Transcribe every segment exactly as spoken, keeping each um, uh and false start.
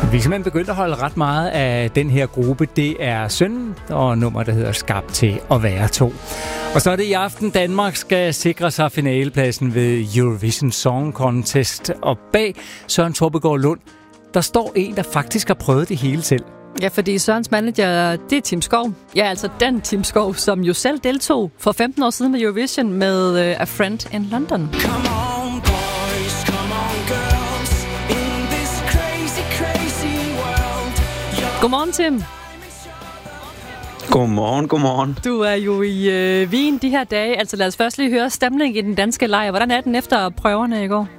Vi er simpelthen begyndt at holde ret meget af den her gruppe. Det er Sønnen og nummer, der hedder Skabt til at være to. Og så er det i aften, Danmark skal sikre sig finalepladsen ved Eurovision Song Contest. Og bag Søren Torpegaard Lund, der står en, der faktisk har prøvet det hele selv. Ja, fordi Sørens manager, det er Tim Skov. Ja, altså den Tim Skov, som jo selv deltog for femten år siden med Eurovision med uh, A Friend in London. Come on, boys, come on, girls, in this crazy, crazy world. Godmorgen, Tim. Godmorgen, godmorgen. Du er jo i øh, Wien de her dage. Altså lad os først lige høre stemningen i den danske lejr. Hvordan er den efter prøverne i går?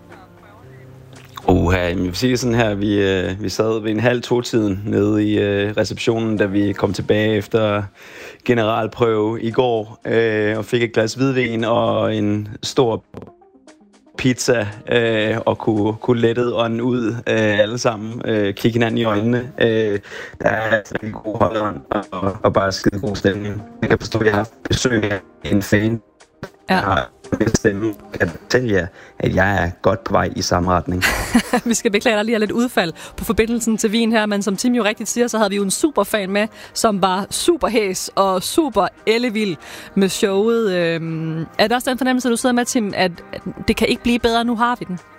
Uha, jeg vil sige sådan her, vi, øh, vi sad ved en halv to-tiden nede i øh, receptionen, da vi kom tilbage efter generalprøve i går, øh, og fik et glas hvidvin og en stor pizza, øh, og kunne, kunne lettet ånden ud øh, alle sammen, øh, kigge hinanden i øjnene. Øh, der er en god holdånd og, og bare skide god stemning. Jeg kan forstå, at jeg har haft besøg af en fan, Ja. jeg har stemme, kan fortælle jer, at jeg er godt på vej i samme retning. Vi skal beklage, der lige er lidt udfald på forbindelsen til Wien her, men som Tim jo rigtigt siger, så havde vi jo en superfan med, som var super hæs og super ellevild med showet. Øhm, er det også den fornemmelse, du sidder med, Tim, at det kan ikke blive bedre, nu har vi den?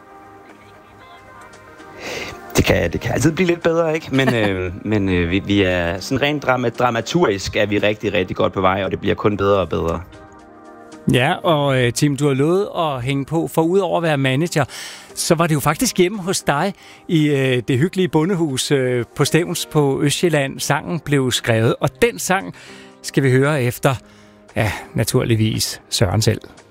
Det kan, det kan altid blive lidt bedre, ikke? Men, øh, men øh, vi, vi er sådan rent drama, dramaturgisk er vi rigtig, rigtig godt på vej, og det bliver kun bedre og bedre. Ja, og øh, Tim, du har lovet at hænge på, for udover at være manager, så var det jo faktisk hjemme hos dig i øh, det hyggelige bondehus øh, på Stevns på Østjylland. Sangen blev skrevet, og den sang skal vi høre efter, ja, naturligvis Søren selv.